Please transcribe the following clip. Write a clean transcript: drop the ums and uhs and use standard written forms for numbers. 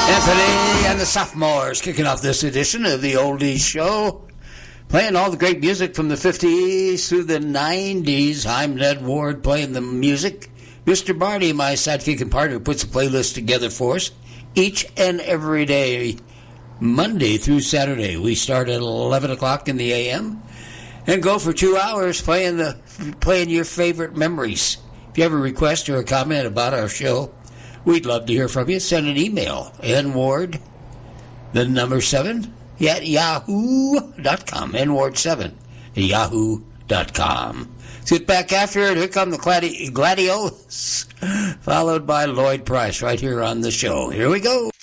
Anthony and the Sophomores kicking off this edition of the Oldies Show. Playing all the great music from the 50s through the 90s. I'm Ned Ward playing the music. Mr. Barney, my sidekick and partner, puts a playlist together for us each and every day, Monday through Saturday. We start at 11 o'clock in the a.m. and go for 2 hours playing your favorite memories. If you have a request or a comment about our show, we'd love to hear from you. Send an email, nward, the number 7, at yahoo.com, nward7 at yahoo.com. Sit back after it. Here come the Gladios, followed by Lloyd Price right here on the show. Here we go.